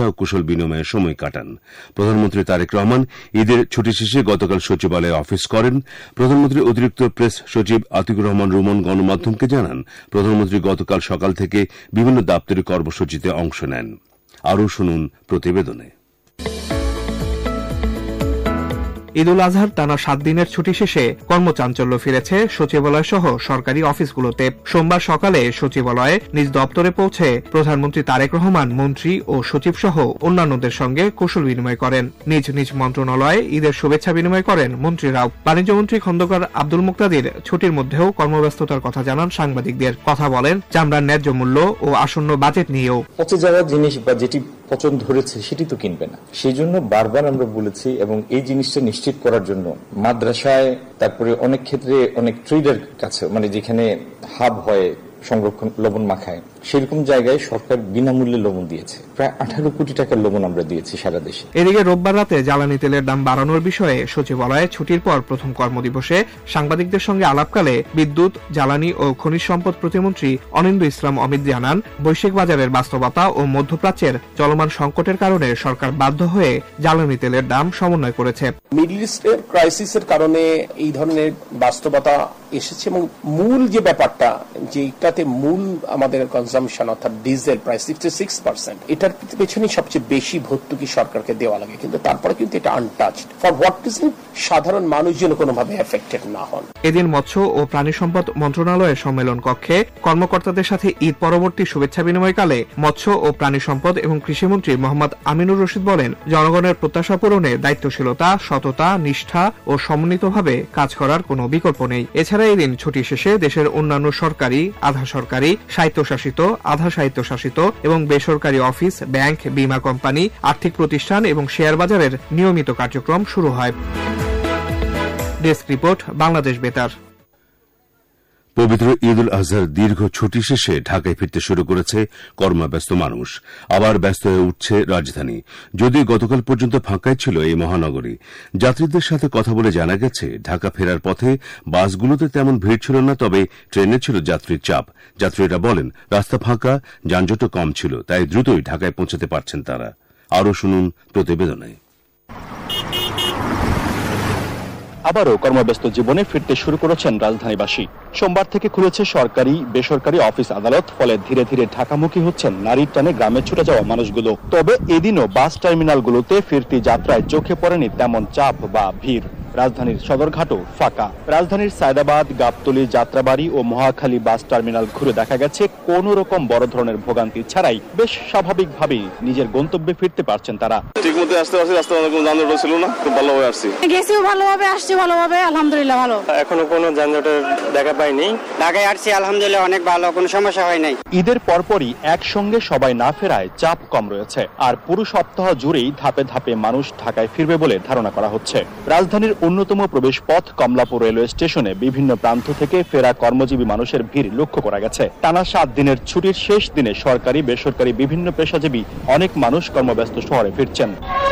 ও কুশল বিনিময়ে সময় কাটান। প্রধানমন্ত্রী তারেক রহমান ঈদের ছুটি শেষে গতকাল সচিবালয়ে অফিস করেন। প্রধানমন্ত্রীর অতিরিক্ত প্রেস সচিব আতিকুর রহমান রুমন গণমাধ্যমকে জানান, প্রধানমন্ত্রী গতকাল সকাল থেকে বিভিন্ন দাপ্তরিক কর্মসূচিতে অংশ নেন। আরও শুনুন প্রতিবেদনে। ঈদ উল আজহার টানা 7 দিনের ছুটি শেষে কর্মচাঞ্চল্য ফিরেছে সচিবালয় সহ সরকারি অফিসগুলোতে। সোমবার সকালে সচিবালয়ে নিজ দপ্তরে পৌঁছে প্রধানমন্ত্রী তারেক রহমান মন্ত্রী ও সচিব সহ অন্যান্যদের সঙ্গে কুশল বিনিময় করেন। নিজ নিজ মন্ত্রণালয়ে ঈদের শুভেচ্ছা বিনিময় করেন মন্ত্রীরাও। বাণিজ্যমন্ত্রী খন্দকার আব্দুল মুক্তাদির ছুটির মধ্যেও কর্মব্যস্ততার কথা জানান সাংবাদিকদের। কথা বলেন চামড়ার ন্যায্য মূল্য ও আসন্ন বাজেট নিয়েও। পচে যাওয়া জিনিস বা যেটি পচন ধরেছে সেটি তো কিনবে না, সেই জন্য বারবার আমরা বলেছি এবং এই জিনিসটা নিশ্চিত করার জন্য মাদ্রাসায়, তারপরে অনেক ক্ষেত্রে অনেক ট্রেডার কাছে, মানে যেখানে হাব হয় সংরক্ষণ লবণ মাখায়, সেরকম জায়গায় সরকার বিনামূল্যে লবণ দিয়েছে। প্রায় 18 কোটি টাকার লবণ আমরা দিয়েছি সারা দেশে। এদিকে রোববার রাতে জ্বালানি তেলের দাম বাড়ানোর বিষয়ে সচিবালয়ে ছুটির পর প্রথম কর্মদিবসে সাংবাদিকদের সঙ্গে আলাপকালে বিদ্যুৎ, জ্বালানি ও খনিজ সম্পদ প্রতিমন্ত্রী অনিন্দ্য ইসলাম অমিত জানান, বৈশ্বিক বাজারের বাস্তবতা ও মধ্যপ্রাচ্যের চলমান সংকটের কারণে সরকার বাধ্য হয়ে জ্বালানি তেলের দাম সমন্বয় করেছে। মিডল ইস্টের ক্রাইসিসের কারণে এই ধরনের বাস্তবতা এসেছে এবং মূল যে ব্যাপারটা, যেটাতে মূল আমাদের কনজাম্পশন অর্থাৎ ডিজেল প্রায় 66%, এটার পেছনে সবচেয়ে বেশি ভর্তুকি সরকারকে দেওয়া লাগে, কিন্তু তারপরে কিন্তু এটা আনটাচড। For what reason? সাধারণ মানুষ যেন কোনোভাবে এফেক্টেড না হন। এদিন মৎস্য ও প্রাণী সম্পদ মন্ত্রণালয়ের সম্মেলন কক্ষে কর্মকর্তাদের সাথে ঈদ পরবর্তী শুভেচ্ছা বিনিময়কালে মৎস্য ও প্রাণী সম্পদ এবং কৃষিমন্ত্রী মোহাম্মদ আমিনুর রশিদ বলেন, জনগণের প্রত্যাশা পূরণে দায়িত্বশীলতা, সততা, নিষ্ঠা ও সমন্বিতভাবে কাজ করার কোনো বিকল্প নেই। এছাড়া এদিন ছুটি শেষে দেশের অন্যান্য সরকারি, আধা সরকারি, স্বায়ত্তশাসিত, আধা স্বায়ত্তশাসিত এবং বেসরকারি অফিস, ব্যাংক, বীমা কোম্পানি, আর্থিক প্রতিষ্ঠান এবং শেয়ার বাজারের নিয়মিত কার্যক্রম শুরু হয়। ডেস্ক রিপোর্ট, বাংলাদেশ বেতার। পবিত্র ঈদ উল আজহার দীর্ঘ ছুটি শেষে ঢাকায় ফিরতে শুরু করেছে কর্মব্যস্ত মানুষ। আবার ব্যস্ত হয়ে উঠছে রাজধানী। যদিও গতকাল পর্যন্ত ফাঁকাই ছিল এই মহানগরী। যাত্রীদের সাথে কথা বলে জানা গেছে, ঢাকা ফেরার পথে বাসগুলোতে তেমন ভিড় ছিল না, তবে ট্রেনে ছিল যাত্রীর চাপ। যাত্রীরা বলেন, রাস্তা ফাঁকা, যানজটও কম ছিল, তাই দ্রুতই ঢাকায় পৌঁছতে পারছেন তারা। আরও শুনুন প্রতিবেদনে। আবারও কর্মব্যস্ত জীবনে ফিরতে শুরু করেছেন রাজধানীবাসী। সোমবার থেকে খুলেছে সরকারি, বেসরকারি অফিস আদালত, ফলে ধীরে ধীরে ঢাকামুখী হচ্ছেন নারীর টানে গ্রামে ছুটে যাওয়া মানুষগুলো। তবে এদিনও বাস টার্মিনালগুলোতে ফিরতি যাত্রায় চোখে পড়েনি তেমন চাপ বা ভিড়। রাজধানীর সদরঘাটও ফাঁকা। রাজধানীর সায়দাবাদ, গাবতলী, যাত্রাবাড়ি ও মহাখালী বাস টার্মিনাল ঘুরে দেখা গেছে কোনো রকম বড় ধরনের ভোগান্তি ছাড়াই বেশ স্বাভাবিকভাবেই নিজের গন্তব্যে ফিরতে পারছেন তারা। ঠিকমতো আসতে পারছি, রাস্তায় কোনো যানজট ছিল না, খুব ভালোভাবে আসছি। গেছিও ভালোভাবে, আসছি ভালোভাবে, আলহামদুলিল্লাহ ভালো। এখনো কোনো যানজটের দেখা পাইনি। ঢাকায় আসছি আলহামদুলিল্লাহ অনেক ভালো, কোনো সমস্যা হয় নাই। ঈদের পরপরই একসঙ্গে সবাই না ফেরায় চাপ কম রয়েছে। আর পুরো সপ্তাহ জুড়েই ধাপে ধাপে মানুষ ঢাকায় ফিরবে বলে ধারণা করা হচ্ছে। রাজধানীর অন্যতম প্রবেশ পথ কমলাপুর রেলওয়ে স্টেশনে বিভিন্ন প্রান্ত থেকে ফেরা কর্মজীবী মানুষের ভিড় লক্ষ্য করা গেছে। টানা 7 দিনের ছুটির শেষ দিনে সরকারি, বেসরকারি বিভিন্ন পেশাজীবী অনেক মানুষ কর্মব্যস্ত শহরে ফিরছেন।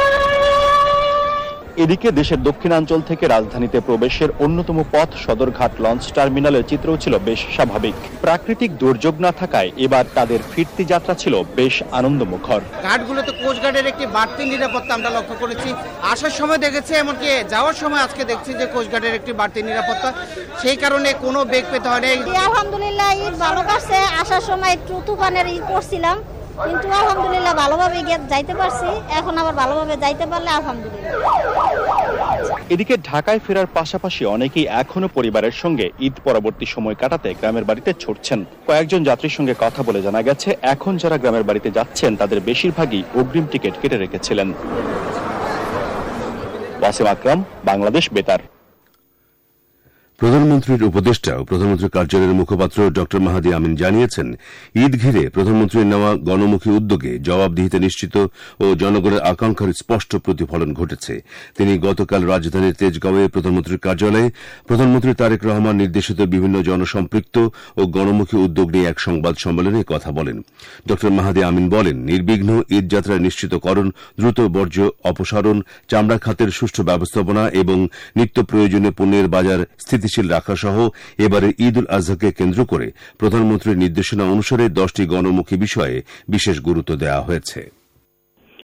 এদিকে দেশের দক্ষিণাঞ্চল থেকে রাজধানীতে প্রবেশের অন্যতম পথ সদরঘাট লঞ্চ টার্মিনালের চিত্রও ছিল বেশ স্বাভাবিক। প্রাকৃতিক দুর্যোগ না থাকায় এবার তাদের ফিরতি যাত্রা ছিল বেশ আনন্দমুখর। ঘাটগুলোতে কোস্টগার্ডের একটি বাড়তি নিরাপত্তা আমরা লক্ষ্য করেছি। আসার সময় দেখেছি, এমনকি যাওয়ার সময় আজকে দেখছি যে কোস্টগার্ডের একটি বাড়তি নিরাপত্তা, সেই কারণে কোনো বেগ পেতে হয় না। আলহামদুলিল্লাহ ঈদ ভালো কাটছে। আসার সময় একটু তুফানের ঈদ করছিলাম, কিন্তু আলহামদুলিল্লাহ ভালোভাবে যাইতে পারছি। এখন আবার ভালোভাবে যাইতে পারলে আলহামদুলিল্লাহ। এদিকে ঢাকায় ফেরার পাশাপাশি অনেকেই এখনো পরিবারের সঙ্গে ঈদ পরবর্তী সময় কাটাতে গ্রামের বাড়িতে ছুটছেন। কয়েকজন যাত্রীর সঙ্গে কথা বলে জানা গেছে, এখন যারা গ্রামের বাড়িতে যাচ্ছেন তাদের বেশিরভাগই অগ্রিম টিকিট কেটে রেখেছিলেন। ওয়াসিম আকরাম, বাংলাদেশ বেতার। প্রধানমন্ত্রীর উপদেষ্টা ও প্রধানমন্ত্রীর কার্যালয়ের মুখপাত্র ড মাহাদি আমিন জানিয়েছেন, ঈদ ঘিরে প্রধানমন্ত্রীর নেওয়া গণমুখী উদ্যোগে জবাবদিহিতা নিশ্চিত ও জনগণের আকাঙ্ক্ষার স্পষ্ট প্রতিফলন ঘটেছে। তিনি গতকাল রাজধানীর তেজগাঁওয়ে প্রধানমন্ত্রীর কার্যালয়ে প্রধানমন্ত্রী তারেক রহমান নির্দেশিত বিভিন্ন জনসম্পৃক্ত ও গণমুখী উদ্যোগ নিয়ে এক সংবাদ সম্মেলনে কথা বলেন। ড মাহাদি আমিন বলেন, নির্বিঘ্ন ঈদযাত্রা নিশ্চিতকরণ, দ্রুত বর্জ্য অপসারণ, চামড়া খাতের সুষ্ঠু ব্যবস্থাপনা এবং নিত্য প্রয়োজনীয় পণ্যের বাজার স্থিতিশীল রাখা সহ এবারে ঈদ উল আজহাকে কেন্দ্র করে প্রধানমন্ত্রীর নির্দেশনা অনুসারে 10টি গণমুখী বিষয়ে বিশেষ গুরুত্ব দেওয়া হয়েছে।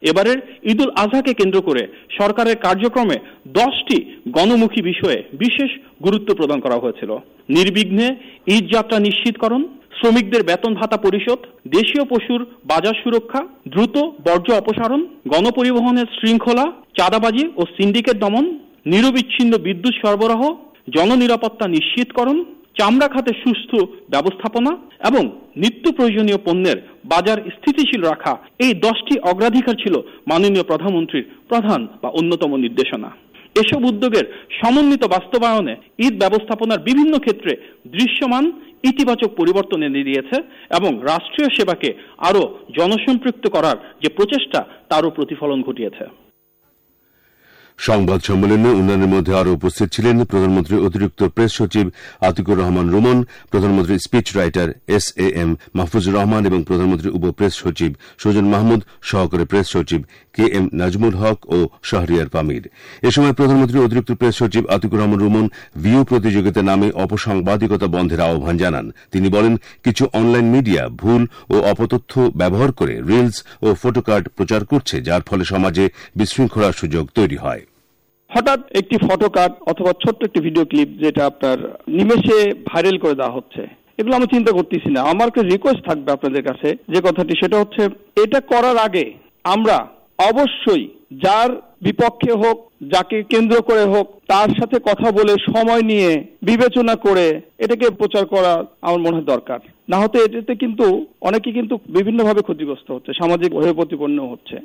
এবারের ঈদ উল আজহাকে কেন্দ্র করে সরকারের কার্যক্রমে 10টি গণমুখী বিষয়ে বিশেষ গুরুত্ব প্রদান করা হয়েছিল। নির্বিঘ্নে ঈদ যাত্রা নিশ্চিতকরণ, শ্রমিকদের বেতন ভাতা পরিশোধ, দেশীয় পশুর বাজার সুরক্ষা, দ্রুত বর্জ্য অপসারণ, গণপরিবহনের শৃঙ্খলা, চাঁদাবাজি ও সিন্ডিকেট দমন, নিরবিচ্ছিন্ন বিদ্যুৎ সরবরাহ, জননিরাপত্তা নিশ্চিতকরণ, চামড়া খাতে সুস্থ ব্যবস্থাপনা এবং নিত্য প্রয়োজনীয় পণ্যের বাজার স্থিতিশীল রাখা, এই 10টি অগ্রাধিকার ছিল মাননীয় প্রধানমন্ত্রীর প্রধান বা অন্যতম নির্দেশনা। এসব উদ্যোগের সমন্বিত বাস্তবায়নে ঈদ ব্যবস্থাপনার বিভিন্ন ক্ষেত্রে দৃশ্যমান ইতিবাচক পরিবর্তন এনে দিয়েছে এবং রাষ্ট্রীয় সেবাকে আরো জনসম্পৃক্ত করার যে প্রচেষ্টা তারও প্রতিফলন ঘটিয়েছে। সংবাদ সম্মেলনে অন্যান্যের মধ্যে আরও উপস্থিত ছিলেন প্রধানমন্ত্রীর অতিরিক্ত প্রেস সচিব আতিকুর রহমান রুমন, প্রধানমন্ত্রীর speech writer SAM Mahfuzur Rahman এবং প্রধানমন্ত্রীর উপ প্রেস সচিব সুজন মাহমুদ, সহকারী প্রেস সচিব KM নাজমুল হক ও শাহরিয়ার পামির। এ সময় প্রধানমন্ত্রীর অতিরিক্ত প্রেস সচিব আতিকুর রহমান রুমন ভিউ প্রতিযোগিতা নামে অপসাংবাদিকতা বন্ধের আহ্বান জানান। তিনি বলেন, কিছু অনলাইন মিডিয়া ভুল ও অপতথ্য ব্যবহার করে রিলস ও ফটোকার্ড প্রচার করছে, যার ফলে সমাজে বিশৃঙ্খলার সুযোগ তৈরি হয়। হঠাৎ একটি ফটোকার্ড অথবা ছোট্ট একটি ভিডিও ক্লিপ যেটা আপনার নিমেষে ভাইরাল করে দেওয়া হচ্ছে, এগুলো আমি চিন্তা করতেছি না। আমার একটা রিকোয়েস্ট থাকবে আপনাদের কাছে, যে কথাটি সেটা হচ্ছে, এটা করার আগে আমরা অবশ্যই যার বিপক্ষে হোক, যাকে কেন্দ্র করে হোক, তার সাথে কথা বলে সময় নিয়ে বিবেচনা করে এটাকে প্রচার করা আমার মনে হয় দরকার। না হতে এটাতে কিন্তু অনেকে কিন্তু বিভিন্নভাবে ক্ষতিগ্রস্ত হচ্ছে, সামাজিক হয়ে প্রতিপন্ন হচ্ছে।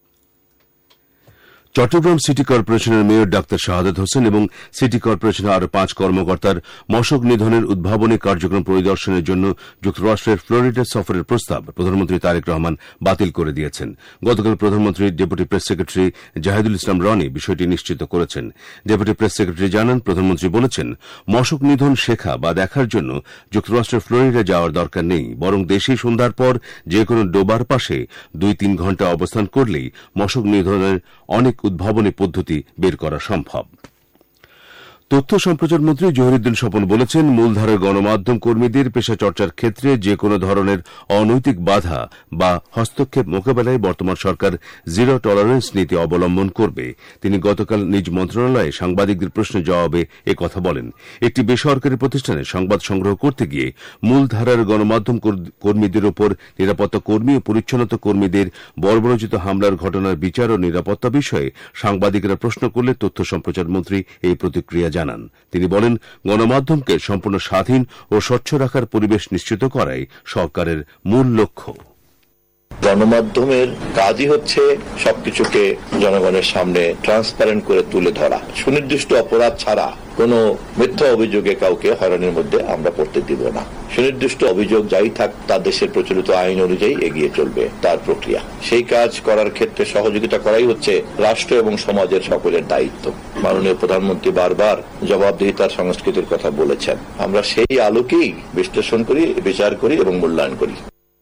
চট্টগ্রাম সিটি কর্পোরেশনের মেয়র ডাক্তার শাহাদাত হোসেন এবং সিটি কর্পোরেশনের আরও 5 কর্মকর্তার মশক নিধনের উদ্ভাবনী কার্যক্রম পরিদর্শনের জন্য যুক্তরাষ্ট্রের ফ্লোরিডা সফরের প্রস্তাব প্রধানমন্ত্রী তারেক রহমান বাতিল করে দিয়েছেন। গতকাল প্রধানমন্ত্রীর ডেপুটি প্রেস সেক্রেটারি জাহিদুল ইসলাম রনি বিষয়টি নিশ্চিত করেছেন। ডেপুটি প্রেস সেক্রেটারি জানান, প্রধানমন্ত্রী বলেছেন, মশক নিধন শেখা বা দেখার জন্য যুক্তরাষ্ট্রের ফ্লোরিডা যাওয়ার দরকার নেই, বরং দেশেই সন্ধ্যার পর যে কোনো ডোবার পাশে 2-3 ঘণ্টা অবস্থান করলেই মশক নিধনের অনেক উদ্ভাবনী পদ্ধতি বের করা সম্ভব। তথ্য সম্প্রচার মন্ত্রী জহিরুদ্দিন স্বপন বলেছেন, মূলধারার গণমাধ্যম কর্মীদের পেশা চর্চার ক্ষেত্রে যে কোনো ধরনের অনৈতিক বাধা বা হস্তক্ষেপ মোকাবেলায় বর্তমান সরকার জিরো টলারেন্স নীতি অবলম্বন করবে। তিনি গতকাল নিজ মন্ত্রণালয়ে সাংবাদিকদের প্রশ্নের জবাবে একথা বলেন। একটি বেসরকারি প্রতিষ্ঠানে সংবাদ সংগ্রহ করতে গিয়ে মূলধারার গণমাধ্যম কর্মীদের উপর নিরাপত্তা কর্মী ও পরিচ্ছন্নতা কর্মীদের বর্বরোচিত হামলার ঘটনার বিচার ও নিরাপত্তা বিষয়ে সাংবাদিকেরা প্রশ্ন করলে তথ্য সম্প্রচার মন্ত্রী এই প্রতিক্রিয়া জানান। তিনি বলেন, গণমাধ্যমকে সম্পূর্ণ স্বাধীন ও স্বচ্ছ রাখার পরিবেশ নিশ্চিত করাই সরকারের মূল লক্ষ্য। গণমাধ্যমের কাজই হচ্ছে সবকিছুকে জনগণের সামনে ট্রান্সপারেন্ট করে তুলে ধরা। সুনির্দিষ্ট অপরাধ ছাড়া কোনো মিথ্যা অভিযোগে কাউকে হয়রানির মধ্যে আমরা পড়তে দিব না। সুনির্দিষ্ট অভিযোগ যাই থাক, তা দেশের প্রচলিত আইন অনুযায়ী এগিয়ে চলবে তার প্রক্রিয়া। সেই কাজ করার ক্ষেত্রে সহযোগিতা করাই হচ্ছে রাষ্ট্র এবং সমাজের সকলের দায়িত্ব। মাননীয় প্রধানমন্ত্রী বারবার জবাবদিহিতার সংস্কৃতির কথা বলেছেন। আমরা সেই আলোকেই বিশ্লেষণ করি, বিচার করি এবং মূল্যায়ন করি।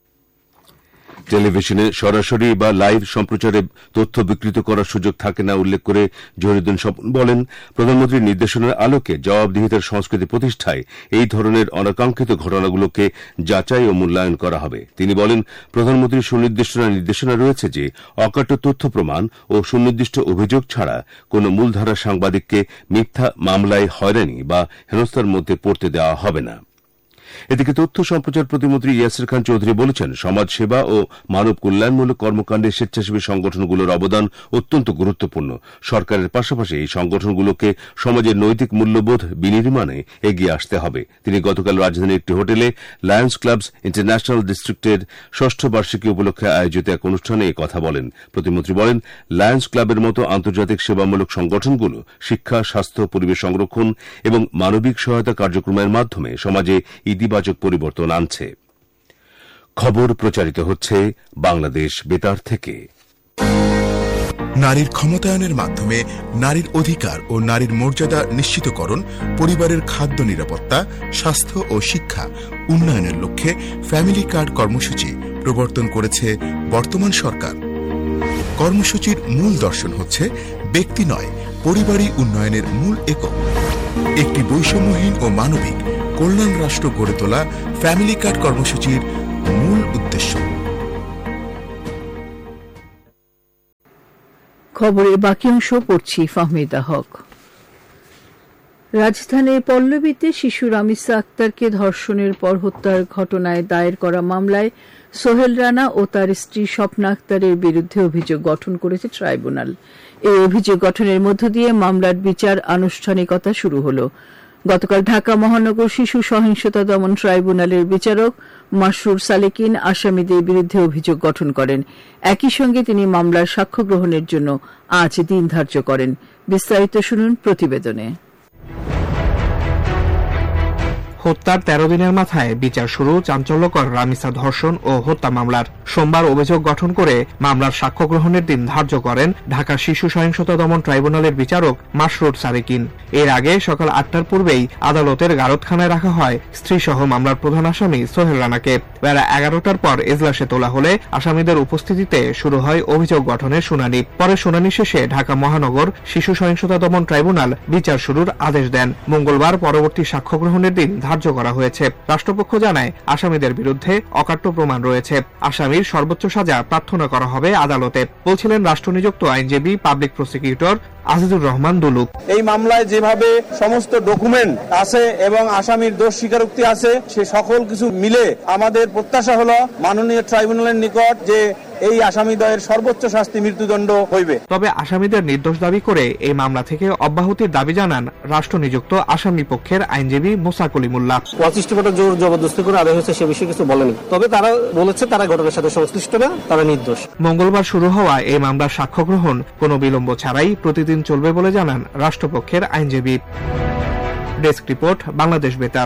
টেলিভিশনে সরাসরি বা লাইভ সম্প্রচারে তথ্য বিকৃত করার সুযোগ থাকে না উল্লেখ করে জহিরুদ্দিন স্বপন বলেন, প্রধানমন্ত্রীর নির্দেশনার আলোকে জবাবদিহিতার সংস্কৃতি প্রতিষ্ঠায় এই ধরনের অনাকাঙ্ক্ষিত ঘটনাগুলোকে যাচাই ও মূল্যায়ন করা হবে। তিনি বলেন, প্রধানমন্ত্রীর সুনির্দিষ্ট নির্দেশনা রয়েছে যে অকাট্য তথ্য প্রমাণ ও সুনির্দিষ্ট অভিযোগ ছাড়া কোন মূলধারা সাংবাদিককে মিথ্যা মামলায় হয়রানি বা হেনস্থার মধ্যে পড়তে দেওয়া হবে না। এদিকে তথ্য সম্প্রচার প্রতিমন্ত্রী ইয়াসির খান চৌধুরী বলেছেন, সমাজসেবা ও মানব কল্যাণমূলক কর্মকাণ্ডে স্বেচ্ছাসেবী সংগঠনগুলোর অবদান অত্যন্ত গুরুত্বপূর্ণ। সরকারের পাশাপাশি এই সংগঠনগুলোকে সমাজের নৈতিক মূল্যবোধ বিনির্মাণে এগিয়ে আসতে হবে। তিনি গতকাল রাজধানীর একটি হোটেলে লায়ন্স ক্লাবস ইন্টারন্যাশনাল ডিস্ট্রিক্টের ৬ষ্ঠ বার্ষিকী উপলক্ষে আয়োজিত এক অনুষ্ঠানে এই কথা বলেন। প্রতিমন্ত্রী বলেন, লায়ন্স ক্লাবের মতো আন্তর্জাতিক সেবামূলক সংগঠনগুলো শিক্ষা, স্বাস্থ্য, পরিবেশ সংরক্ষণ এবং মানবিক সহায়তা কার্যক্রমের মাধ্যমে সমাজে ইতিবাচক পরিবর্তন আনছে। খবর প্রচারিত হচ্ছে বাংলাদেশ বেতার থেকে। নারীর ক্ষমতায়নের মাধ্যমে নারীর অধিকার ও নারীর মর্যাদা নিশ্চিতকরণ, পরিবারের খাদ্য নিরাপত্তা, স্বাস্থ্য ও শিক্ষা উন্নয়নের লক্ষ্যে ফ্যামিলি কার্ড কর্মসূচি প্রবর্তন করেছে বর্তমান সরকার। কর্মসূচির মূল দর্শন হচ্ছে ব্যক্তি নয়, পরিবারই উন্নয়নের মূল একক। একটি বৈষম্যহীন ও মানবিক কল্যাণ রাষ্ট্র গড়ে তোলা ফ্যামিলি কার্ড কর্মসূচির মূল উদ্দেশ্য। খবরের বাকি অংশ পড়ছি ফাহমিদা হক। রাজধানীর পল্লবীতে শিশু রামিসা আক্তারকে ধর্ষণের পর হত্যার ঘটনায় দায়ের করা মামলায় সোহেল রানা ও তার স্ত্রী স্বপ্না আক্তারের বিরুদ্ধে অভিযোগ গঠন করেছে ট্রাইব্যুনাল। এই অভিযোগ গঠনের মধ্য দিয়ে মামলার বিচার আনুষ্ঠানিকতা শুরু হল। গতকাল ঢাকা মহানগর শিশু সহিংসতা দমন ট্রাইব্যুনালের বিচারক মাসরুর সালেকিন আসামিদের বিরুদ্ধে অভিযোগ গঠন করেন। একই সঙ্গে তিনি মামলার সাক্ষ্য গ্রহণের জন্য আজ দিন ধার্য করেন। বিস্তারিত শুনুন প্রতিবেদনে। হত্যার 13 দিনের মাথায় বিচার শুরু চাঞ্চল্যকর রামিসা ধর্ষণ ও হত্যা মামলার। সোমবার অভিযোগ গঠন করে মামলার সাক্ষ্য গ্রহণের দিন ধার্য করেন ঢাকা শিশু সহিংসতা দমন ট্রাইব্যুনালের বিচারক মাসরুর সালেকিন। এর আগে সকাল 8টার পূর্বেই আদালতের গারদখানায় রাখা হয় স্ত্রীসহ মামলার প্রধান আসামি সোহেল রানাকে। বেলা 11টার পর এজলাসে তোলা হলে আসামিদের উপস্থিতিতে শুরু হয় অভিযোগ গঠনের শুনানি। পরে শুনানি শেষে ঢাকা মহানগর শিশু সহিংসতা দমন ট্রাইব্যুনাল বিচার শুরুর আদেশ দেন। মঙ্গলবার পরবর্তী সাক্ষ্য গ্রহণের দিন ধার্য করা হয়েছে। রাষ্ট্রপক্ষ জানায় আসামিদের বিরুদ্ধে অকাট্য প্রমাণ রয়েছে। আসামির সর্বোচ্চ সাজা প্রার্থনা করা হবে আদালতে, বলছিলেন রাষ্ট্রনিযুক্ত আইনজীবী পাবলিক প্রসিকিউটর আজিজুর রহমান দুলুক। এই মামলায় যেভাবে সমস্ত ডকুমেন্ট আছে এবং আসামির দোষ স্বীকারোক্তি আছে, সে সকল কিছু মিলে আমাদের প্রত্যাশা হলো মাননীয় ট্রাইব্যুনালের নিকট যে এই আসামিদ্বয়ের সর্বোচ্চ শাস্তি মৃত্যুদণ্ড হইবে। তবে আসামিদের নির্দোষ দাবি করে এই মামলা থেকে অব্যাহতির দাবি জানান রাষ্ট্রনিযুক্ত আসামি পক্ষের আইনজীবী মোসা কলিমুল্লাহ। 25টা জোর জবরদস্তি করে আদায় হয়েছে সে বিষয়ে কিছু বলেনি, তবে তারা বলেছে তারা ঘটনার সাথে সংশ্লিষ্ট না, তারা নির্দোষ। মঙ্গলবার শুরু হওয়া এই মামলার সাক্ষ্য গ্রহণ কোনো বিলম্ব ছাড়াই প্রতিদিন চলবে বলে জানান রাষ্ট্রপক্ষের আইনজীবী। ডেস্ক রিপোর্ট, বাংলাদেশ বেতার।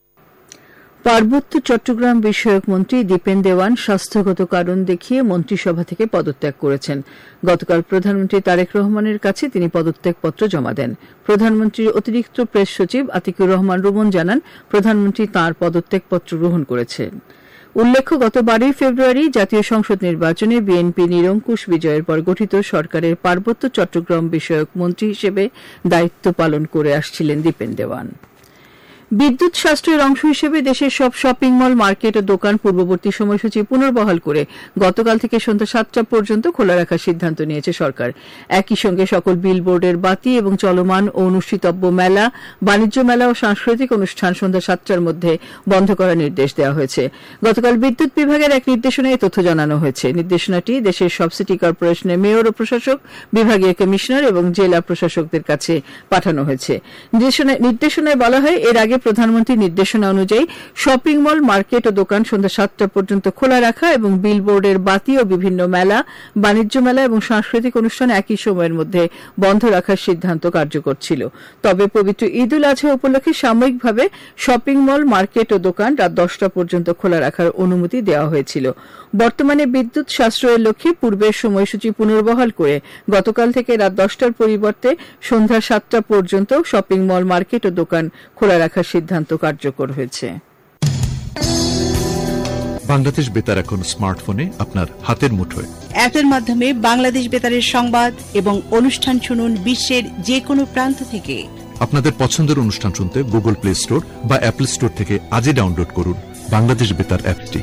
পার্বত্য চট্টগ্রাম বিষয়ক মন্ত্রী দীপেন দেওয়ান স্বাস্থ্যগত কারণ দেখিয়ে মন্ত্রিসভা থেকে পদত্যাগ করেছেন। গতকাল প্রধানমন্ত্রী তারেক রহমানের কাছে তিনি পদত্যাগপত্র জমা দেন। প্রধানমন্ত্রীর অতিরিক্ত প্রেস সচিব আতিকুর রহমান রুমন জানান প্রধানমন্ত্রী তাঁর পদত্যাগপত্র গ্রহণ করেছেন। উল্লেখ্য, গত 12 ফেব্রুয়ারি জাতীয় সংসদ নির্বাচনে বিএনপি নিরঙ্কুশ বিজয়ের পর গঠিত সরকারের পার্বত্য চট্টগ্রাম বিষয়ক মন্ত্রী হিসেবে দায়িত্ব পালন করে আসছিলেন দীপেন দেওয়ান। বিদ্যুৎ সাশ্রয়ের অংশ হিসেবে দেশের সব শপিং মল, মার্কেট ও দোকান পূর্ববর্তী সময়সূচি পুনর্বহাল করে গতকাল থেকে সন্ধ্যা 7টা পর্যন্ত খোলা রাখার সিদ্ধান্ত নিয়েছে সরকার। একই সঙ্গে সকল বিলবোর্ডের বাতি এবং চলমান ও অনুষ্ঠিতব্য মেলা, বাণিজ্য মেলা ও সাংস্কৃতিক অনুষ্ঠান সন্ধ্যা 7টার মধ্যে বন্ধ করার নির্দেশ দেওয়া হয়েছে। গতকাল বিদ্যুৎ বিভাগের এক নির্দেশনায় তথ্য জানানো হয়েছে। নির্দেশনাটি দেশের সব সিটি কর্পোরেশনের মেয়র ও প্রশাসক, বিভাগীয় কমিশনার এবং জেলা প্রশাসকদের কাছে পাঠানো হয়েছে। নির্দেশনায় বলা হয়, এর আগে প্রধানমন্ত্রীর নির্দেশনা অনুযায়ী শপিং মল, মার্কেট ও দোকান সন্ধ্যা 7টা পর্যন্ত খোলা রাখা এবং বিলবোর্ডের বাতি ও বিভিন্ন মেলা, বাণিজ্য মেলা এবং সাংস্কৃতিক অনুষ্ঠান একই সময়ের মধ্যে বন্ধ রাখার সিদ্ধান্ত কার্যকর ছিল। তবে পবিত্র ঈদ উল আজহা উপলক্ষে সাময়িকভাবে শপিং মল, মার্কেট ও দোকান রাত 10টা পর্যন্ত খোলা রাখার অনুমতি দেওয়া হয়েছিল। বর্তমানে বিদ্যুৎ সাশ্রয়ের লক্ষ্যে পূর্বের সময়সূচি পুনর্বহাল করে গতকাল থেকে রাত 10টার পরিবর্তে সন্ধ্যা 7টা পর্যন্ত শপিং মল, মার্কেট ও দোকান খোলা রাখার সিদ্ধান্ত কার্যকর হয়েছে। বাংলাদেশ বেতার এখন স্মার্টফোনে আপনার হাতের মুঠোয়। অ্যাপের মাধ্যমে বাংলাদেশ বেতারের সংবাদ এবং অনুষ্ঠান শুনুন বিশ্বের যে কোনো প্রান্ত থেকে। আপনাদের পছন্দের অনুষ্ঠান শুনতে গুগল প্লে স্টোর বা অ্যাপল স্টোর থেকে আজই ডাউনলোড করুন বাংলাদেশ বেতার অ্যাপটি।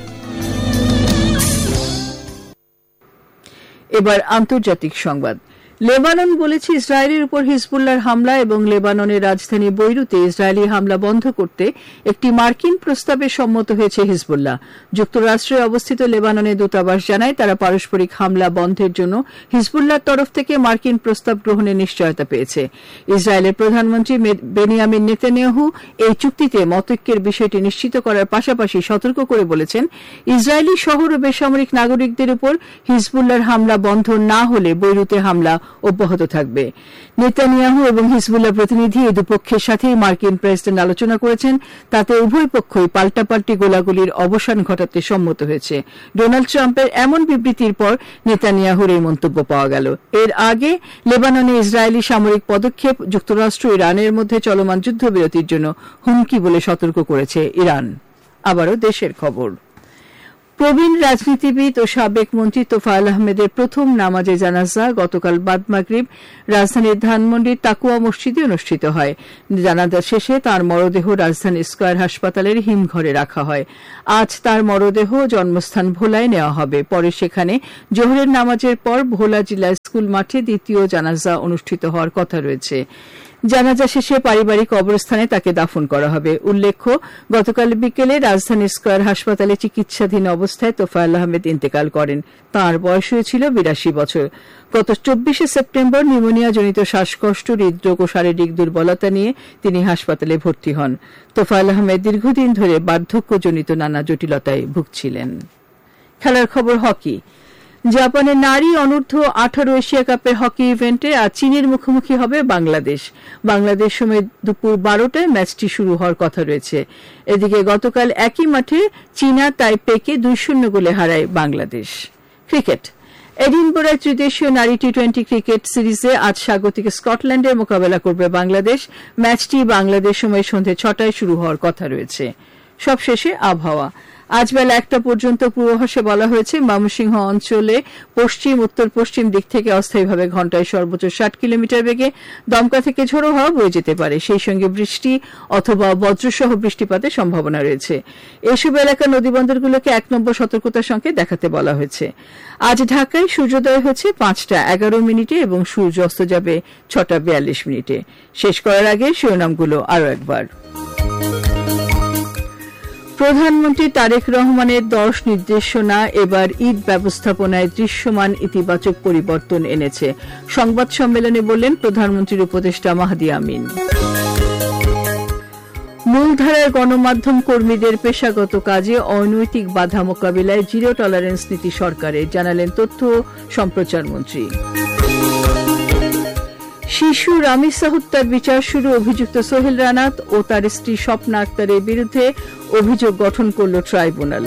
এবার আন্তর্জাতিক সংবাদ। লেবানন বলেছে ইসরায়েলের উপর হিজবুল্লাহর হামলা এবং লেবাননের রাজধানী বৈরুতে ইসরায়েলি হামলা বন্ধ করতে একটি মার্কিন প্রস্তাবে সম্মত হয়েছে হিজবুল্লাহ। যুক্তরাষ্ট্রে অবস্থিত লেবাননের দূতাবাস জানায় তারা পারস্পরিক হামলা বন্ধের জন্য হিজবুল্লাহর তরফ থেকে মার্কিন প্রস্তাব গ্রহণের নিশ্চয়তা পেয়েছে। ইসরায়েলের প্রধানমন্ত্রী বেনিয়ামিন নেতানিয়াহু এই চুক্তিতে মতৈক্যের বিষয়টি নিশ্চিত করার পাশাপাশি সতর্ক করে বলেছেন, ইসরায়েলি শহর ও বেসামরিক নাগরিকদের উপর হিজবুল্লাহর হামলা বন্ধ না হলে বৈরুতে হামলা অব্যাহত থাকবে। নেতানিয়াহু এবং হিজবুল্লাহ প্রতিনিধি এই দুপক্ষের সাথেই মার্কিন প্রেসিডেন্ট আলোচনা করেছেন। তাতে উভয় পক্ষই পাল্টাপাল্টি গোলাগুলির অবসান ঘটাতে সম্মত হয়েছে। ডোনাল্ড ট্রাম্পের এমন বিবৃতির পর নেতানিয়াহুর এই মন্তব্য পাওয়া গেল। এর আগে লেবাননে ইসরায়েলি সামরিক পদক্ষেপ যুক্তরাষ্ট্র ও ইরানের মধ্যে চলমান যুদ্ধবিরতির জন্য হুমকি বলে সতর্ক করেছে ইরান। আবারও দেশের খবর। প্রবীণ রাজনীতিবিদ ও সাবেক মন্ত্রী তোফায়েল আহমেদের প্রথম নামাজে জানাজা গতকাল বাদ মাগরিব রাজধানীর ধানমন্ডির তাকুয়া মসজিদে অনুষ্ঠিত হয়। জানাজা শেষে তাঁর মরদেহ রাজধানী স্কয়ার হাসপাতালের হিমঘরে রাখা হয়। আজ তাঁর মরদেহ জন্মস্থান ভোলায় নেওয়া হবে। পরে সেখানে জোহরের নামাজের পর ভোলা জেলা স্কুল মাঠে দ্বিতীয় জানাজা অনুষ্ঠিত হওয়ার কথা রয়েছে। জানাজা শেষে পারিবারিক কবরস্থানে তাকে দাফন করা হবে। উল্লেখ্য, গতকাল বিকেলে রাজধানীর স্কয়ার হাসপাতালে চিকিৎসাধীন অবস্থায় তোফায়েল আহমেদ ইন্তেকাল করেন। তাঁর বয়স হয়েছিল 82 বছর। গত 24 সেপ্টেম্বর নিউমোনিয়াজনিত শ্বাসকষ্ট, হৃদরোগ ও শারীরিক দুর্বলতা নিয়ে তিনি হাসপাতালে ভর্তি হন। তোফায়েল আহমেদ দীর্ঘদিন ধরে বার্ধক্যজনিত নানা জটিলতায় ভুগছিলেন। খেলার খবর হকি। জাপানের নারী অনূর্ধ্ব 18 এশিয়া কাপের হকি ইভেন্টে আজ চীনের মুখোমুখি হবে বাংলাদেশ। বাংলাদেশ সময় দুপুর 12টায় ম্যাচটি শুরু হওয়ার কথা রয়েছে। এদিকে গতকাল একই মাঠে চীনা তাইপেকে 2-0 গোলে হারায় বাংলাদেশ। ক্রিকেট। এডিনবরায় ত্রিদেশীয় নারী টি-20 ক্রিকেট সিরিজে আজ স্বাগতিক স্কটল্যান্ডের মোকাবেলা করবে বাংলাদেশ। ম্যাচটি বাংলাদেশ সময় সন্ধ্যে 6টায় শুরু হওয়ার কথা রয়েছে। সবশেষে আবহাওয়া। আজ বেলা 1টা পর্যন্ত পূর্বাভাসে বলা হয়েছে ময়মনসিংহ অঞ্চলে পশ্চিম উত্তর পশ্চিম দিক থেকে অস্থায়ীভাবে ঘণ্টায় সর্বোচ্চ 60 কিলোমিটার বেগে দমকা থেকে ঝোড়ো হাওয়া বয়ে যেতে পারে। সেই সঙ্গে বৃষ্টি অথবা বজ্রসহ বৃষ্টিপাতের সম্ভাবনা রয়েছে। এসব এলাকার নদীবন্দরগুলোকে 1 নম্বর সতর্কতা সংকেত দেখাতে বলা হয়েছে। আজ ঢাকায় সূর্যোদয় হচ্ছে 5:11 এবং সূর্য অস্ত যাবে 6:42। শেষ করার আগে শিরোনামগুলো আরও একবার। প্রধানমন্ত্রী তারেক রহমানের 10 নির্দেশনা এবার ঈদ ব্যবস্থাপনায় দৃশ্যমান ইতিবাচক পরিবর্তন এনেছে। সংবাদ সম্মেলনে বললেন প্রধানমন্ত্রীর উপদেষ্টা মাহদি আমিন। মূলধারার গণমাধ্যম কর্মীদের পেশাগত কাজে অনৈতিক বাধা মোকাবিলায় জিরো টলারেন্স নীতি সরকারের, জানালেন তথ্য ও সম্প্রচার মন্ত্রী। শিশু রামিসা হত্যার বিচার শুরু। অভিযুক্ত সোহেল রানাত ও তার স্ত্রী স্বপ্না আক্তারের বিরুদ্ধে অভিযোগ গঠন করল ট্রাইব্যুনাল।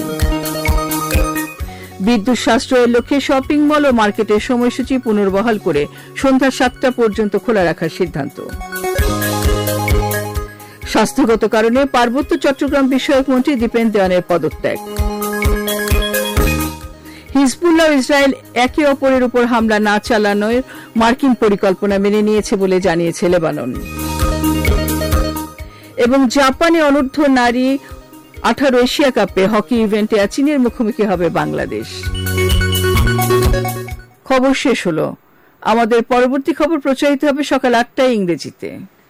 বিদ্যুৎ সাশ্রয়ের লক্ষ্যে শপিং মল ও মার্কেটের সময়সূচি পুনর্বহাল করে সন্ধ্যা 7টা পর্যন্ত খোলা রাখার সিদ্ধান্ত। স্বাস্থ্যগত কারণে পার্বত্য চট্টগ্রাম বিষয়ক মন্ত্রী দীপেন দেওয়ানের পদত্যাগ। হিজবুল্লাহ ও ইসরায়েল একে অপরের উপর হামলা না চালানোর মার্কিন পরিকল্পনা মেনে নিয়েছে বলে জানিয়েছে লেবানন। এবং জাপানে অনূর্ধ্ব নারী 18 এশিয়া কাপে হকি ইভেন্টে আজ চীনের মুখোমুখি হবে বাংলাদেশ। খবর শেষ হলো। আমাদের পরবর্তী খবর প্রচারিত হবে সকাল 8টায় ইংরেজিতে।